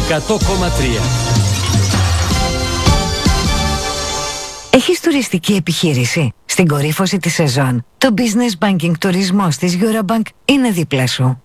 100,3. Έχεις τουριστική επιχείρηση? Στην κορύφωση της σεζόν, το Business Banking τουρισμός της Eurobank είναι δίπλα σου.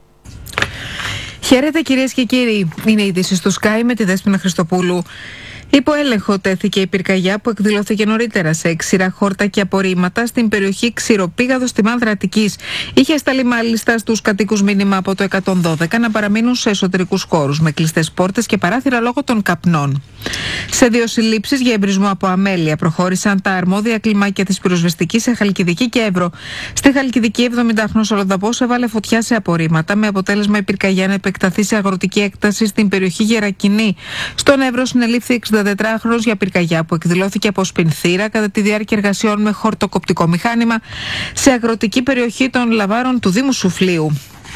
Χαίρετε κυρίες και κύριοι, είναι η είδηση του Sky με τη Δέσποινα Χριστοπούλου. Υπό έλεγχο τέθηκε η πυρκαγιά που εκδηλώθηκε νωρίτερα σε ξηρά χόρτα και απορρίμματα στην περιοχή Ξηροπήγαδος στη Μάνδρα Αττικής. Είχε σταλεί μάλιστα στους κατοίκους μήνυμα από το 112 να παραμείνουν σε εσωτερικούς χώρους με κλειστές πόρτες και παράθυρα λόγω των καπνών. Σε 2 συλλήψεις για εμπρισμό από αμέλεια προχώρησαν τα αρμόδια κλιμάκια της πυροσβεστικής σε Χαλκιδική και Εύρο. Στη Χαλκιδική, 70χρονος Ολλανδαπός έβαλε φωτιά σε απορρίμματα με αποτέλεσμα η πυρκαγιά να επεκταθεί σε αγροτική έκταση στην περιοχή Γερακινή. Στον Εύρο συνελήφθη 64χρονος για πυρκαγιά που εκδηλώθηκε από σπινθήρα κατά τη διάρκεια εργασιών με χορτοκοπτικό μηχάνημα σε αγροτική περιοχή των Λαβάρων του Δήμου Σουφλίου.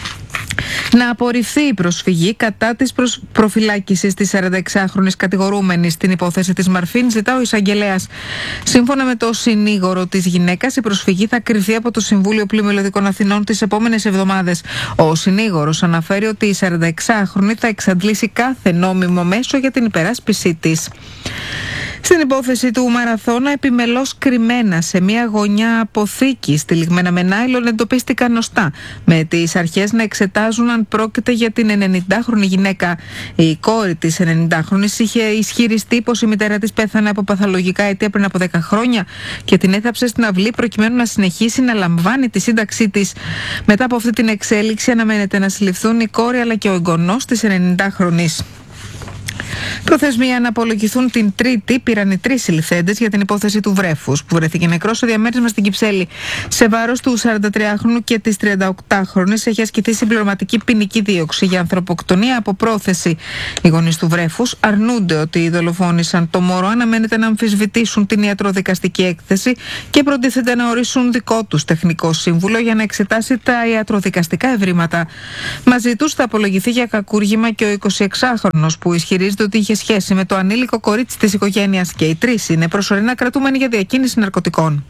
Να απορριφθεί η προσφυγή κατά της προφυλάκησης της 46χρονης κατηγορούμενης στην υπόθεση της Μαρφίν, ζητά ο εισαγγελέας. Σύμφωνα με το συνήγορο της γυναίκας, η προσφυγή θα κριθεί από το Συμβούλιο Πλημμυλωδικών Αθηνών τις επόμενες εβδομάδες. Ο συνήγορος αναφέρει ότι η 46χρονη θα εξαντλήσει κάθε νόμιμο μέσο για την υπεράσπιση της. Στην υπόθεση του Μαραθώνα, επιμελώς κρυμμένα σε μια γωνιά αποθήκης τυλιγμένα με νάιλον εντοπίστηκαν νοστά, με τις αρχές να εξετάζουν αν πρόκειται για την 90χρονη γυναίκα. Η κόρη της 90χρονης είχε ισχυριστεί πως η μητέρα της πέθανε από παθολογικά αιτία πριν από 10 χρόνια και την έθαψε στην αυλή προκειμένου να συνεχίσει να λαμβάνει τη σύνταξή της. Μετά από αυτή την εξέλιξη, αναμένεται να συλληφθούν η κόρη αλλά και ο εγγονός της 90χρονης. Προθεσμία να απολογηθούν την Τρίτη πήραν οι 3 συλληφθέντες για την υπόθεση του βρέφους που βρέθηκε νεκρός στο διαμέρισμα στην Κυψέλη. Σε βάρος του 43χρονου και της 38χρονης έχει ασκηθεί συμπληρωματική ποινική δίωξη για ανθρωποκτονία από πρόθεση. Οι γονείς του βρέφους αρνούνται ότι δολοφόνησαν το μωρό, αναμένεται να αμφισβητήσουν την ιατροδικαστική έκθεση και προτίθεται να ορίσουν δικό τους τεχνικό σύμβουλο για να εξετάσει τα ιατροδικαστικά ευρήματα. Μαζί τους θα απολογηθεί για κακούργημα και ο 26χρονος που ισχυρίζεται ότι είχε σχέση με το ανήλικο κορίτσι της οικογένειας και οι 3 είναι προσωρινά κρατούμενοι για διακίνηση ναρκωτικών.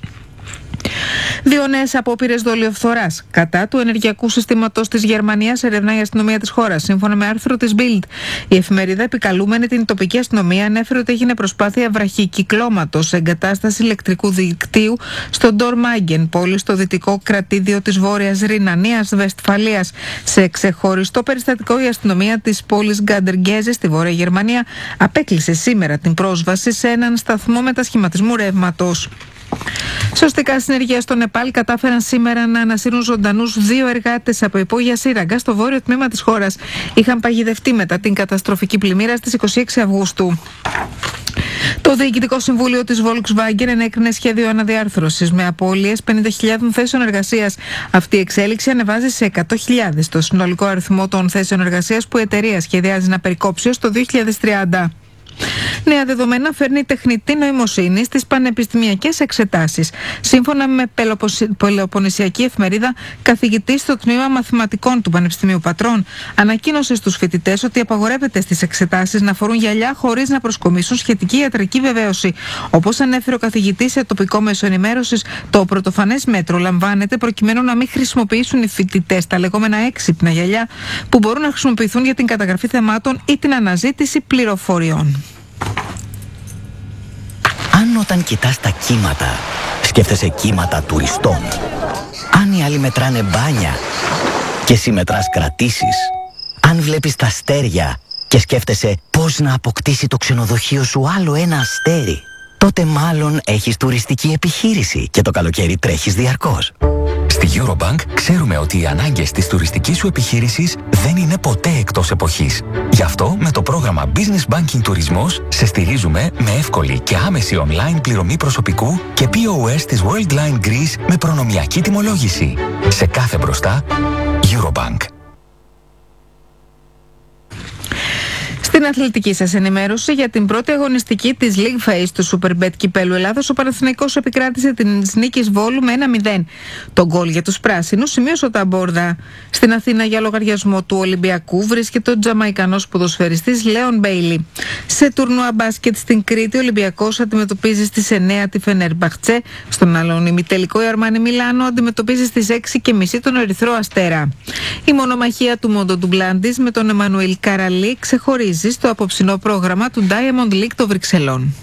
2 νέες απόπειρες δολιοφθοράς κατά του ενεργειακού συστήματος της Γερμανίας ερευνά η αστυνομία της χώρας. Σύμφωνα με άρθρο της Bild, η εφημερίδα επικαλούμενη την τοπική αστυνομία ανέφερε ότι έγινε προσπάθεια βραχικυκλώματος σε εγκατάσταση ηλεκτρικού δικτύου στο Ντορμάγκεν, πόλη στο δυτικό κρατήδιο της Βόρειας Ρινανίας Βεσφαλίας. Σε ξεχωριστό περιστατικό, η αστυνομία της πόλης Γκάντεργκέζε στη Βόρεια Γερμανία απέκλεισε σήμερα την πρόσβαση σε έναν σταθμό μετασχηματισμού ρεύματος. Σωστικά συνεργεία στο Νεπάλ κατάφεραν σήμερα να ανασύρουν ζωντανούς 2 εργάτες από υπόγεια σύραγγα στο βόρειο τμήμα της χώρας. Είχαν παγιδευτεί μετά την καταστροφική πλημμύρα στις 26 Αυγούστου. Το Διοικητικό Συμβούλιο της Volkswagen ενέκρινε σχέδιο αναδιάρθρωσης με απώλειες 50.000 θέσεων εργασίας. Αυτή η εξέλιξη ανεβάζει σε 100.000 το συνολικό αριθμό των θέσεων εργασίας που η εταιρεία σχεδιάζει να περικόψει ως το 2030. Νέα δεδομένα φέρνει η τεχνητή νοημοσύνη στις πανεπιστημιακές εξετάσεις. Σύμφωνα με Πελοποννησιακή Εφημερίδα, καθηγητής στο τμήμα μαθηματικών του Πανεπιστημίου Πατρών ανακοίνωσε στους φοιτητές ότι απαγορεύεται στις εξετάσεις να φορούν γυαλιά χωρίς να προσκομίσουν σχετική ιατρική βεβαίωση. Όπως ανέφερε ο καθηγητής σε τοπικό μέσο ενημέρωσης, το πρωτοφανές μέτρο λαμβάνεται προκειμένου να μην χρησιμοποιήσουν οι φοιτητές τα λεγόμενα έξυπνα γυαλιά που μπορούν να χρησιμοποιηθούν για την καταγραφή θεμάτων ή την αναζήτηση πληροφοριών. Αν όταν κοιτάς τα κύματα, σκέφτεσαι κύματα τουριστών. Αν οι άλλοι μετράνε μπάνια και εσύ μετράς κρατήσεις. Αν βλέπεις τα αστέρια και σκέφτεσαι πώς να αποκτήσει το ξενοδοχείο σου άλλο ένα αστέρι, τότε μάλλον έχεις τουριστική επιχείρηση και το καλοκαίρι τρέχεις διαρκώς. Στη Eurobank ξέρουμε ότι οι ανάγκες της τουριστικής σου επιχείρησης δεν είναι ποτέ εκτός εποχής. Γι' αυτό με το πρόγραμμα Business Banking Τουρισμός σε στηρίζουμε με εύκολη και άμεση online πληρωμή προσωπικού και POS της Worldline Greece με προνομιακή τιμολόγηση. Σε κάθε μπροστά, Eurobank. Στην αθλητική σας ενημέρωση για την πρώτη αγωνιστική της League Phase του Superbet Κυπέλλου Ελλάδος, ο Παναθηναϊκός επικράτησε την νίκης Βόλου με 1-0. Το γκολ για τους πράσινους σημείωσε ο Ταμπόρδα. Στην Αθήνα για λογαριασμό του Ολυμπιακού βρίσκεται ο Τζαμαϊκανός ποδοσφαιριστής Λέον Μπέιλι. Σε τουρνουά μπάσκετ στην Κρήτη, ο Ολυμπιακός αντιμετωπίζει στις 9 τη Φενέρμπαχτσε. Στον άλλον ημιτελικό η Αρμάνι Μιλάνο αντιμετωπίζει στις 6:30 τον Ερυθρό Αστέρα. Η μονομαχία του Μόντο Ντουμπλάντης με τον Εμμανουήλ Καραλή ξεχωρίζει στο απόψινό πρόγραμμα του Diamond League των Βρυξελών.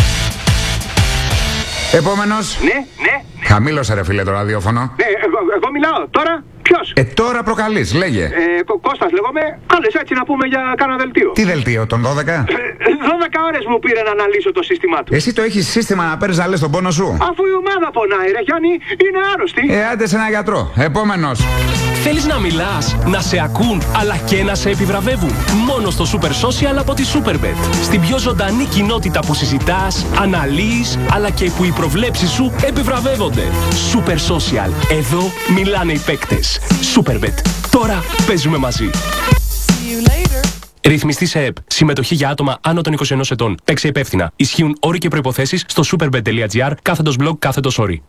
Επόμενος. Ναι. Χαμήλωσε ρε φίλε το ραδιόφωνο. Ναι, εγώ μιλάω. Τώρα ποιος? Τώρα προκαλείς, λέγε. Κώστας λέγομαι. Κάλες έτσι να πούμε για κάνα δελτίο. Τι δελτίο, τον 12? 12 ώρες μου πήρε να αναλύσω το σύστημά του. Εσύ το έχεις σύστημα να παίρνεις να λες τον πόνο σου? Αφού η ομάδα πονάει ρε Γιάννη, είναι άρρωστη. Άντε σε ένα γιατρό. Επόμενος. Θέλεις να μιλάς, να σε ακούν, αλλά και να σε επιβραβεύουν? Μόνο στο Super Social από τη Superbet. Στην πιο ζωντανή κοινότητα που συζητάς, αναλύεις, αλλά και που οι προβλέψεις σου επιβραβεύονται. Super Social. Εδώ μιλάνε οι παίκτες. Superbet. Τώρα παίζουμε μαζί. Ρυθμιστή σε ΕΠ. Συμμετοχή για άτομα άνω των 21 ετών. Παίξε υπεύθυνα. Ισχύουν όροι και προϋποθέσεις στο superbet.gr/blog/όροι.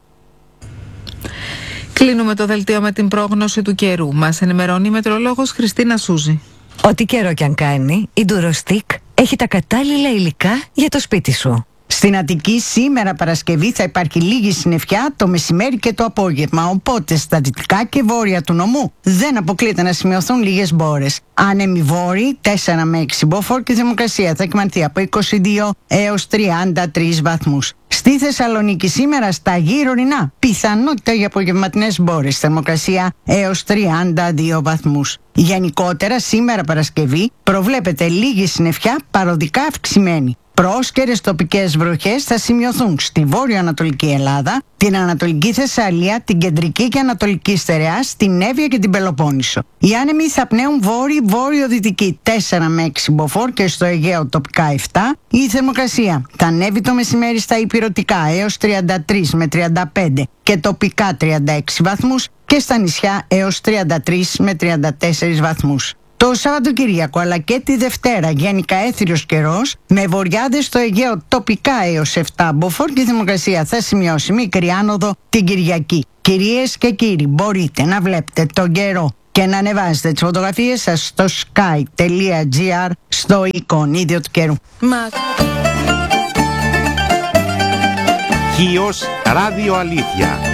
Κλείνουμε το δελτίο με την πρόγνωση του καιρού. Μας ενημερώνει η μετεωρολόγος Χριστίνα Σούζη. Ό,τι καιρό κι αν κάνει, η Ντουροστικ έχει τα κατάλληλα υλικά για το σπίτι σου. Στην Αττική σήμερα Παρασκευή θα υπάρχει λίγη συννεφιά το μεσημέρι και το απόγευμα, οπότε στα δυτικά και βόρεια του νομού δεν αποκλείεται να σημειωθούν λίγες μπόρες. Άνεμοι βόρειοι 4 με 6 μποφόρ και η θερμοκρασία θα εκμανθεί από 22 έως 33 βαθμούς. Στη Θεσσαλονίκη σήμερα στα γύρω ορεινά πιθανότητα για απογευματινές μπόρες, θερμοκρασία έως 32 βαθμούς. Γενικότερα σήμερα Παρασκευή προβλέπεται λίγη συννεφιά παροδικά αυξημένη. Πρόσκαιρες τοπικές βροχές θα σημειωθούν στη βόρειο-ανατολική Ελλάδα, την Ανατολική Θεσσαλία, την Κεντρική και Ανατολική Στερεά, στην Εύβοια και την Πελοπόννησο. Οι άνεμοι θα πνέουν βόρειο-δυτική 4 με 6 μποφόρ και στο Αιγαίο τοπικά 7. Η θερμοκρασία θα ανέβει το μεσημέρι στα ηπειρωτικά έως 33 με 35 και τοπικά 36 βαθμούς και στα νησιά έως 33 με 34 βαθμούς. Το Σαββατοκύριακο αλλά και τη Δευτέρα γενικά έθριος καιρός με βοριάδες στο Αιγαίο τοπικά έως 7 μποφόρ και η θερμοκρασία θα σημειώσει μικρή άνοδο την Κυριακή. Κυρίες και κύριοι, μπορείτε να βλέπετε τον καιρό και να ανεβάζετε τις φωτογραφίες σας στο sky.gr στο εικονίδιο του καιρού. Χίος Ράδιο Αλήθεια.